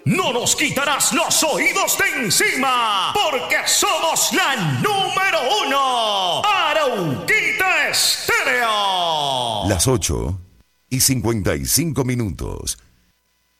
No nos quitarás los oídos de encima, porque somos la número 1. Arauquita Estéreo. Las 8:55.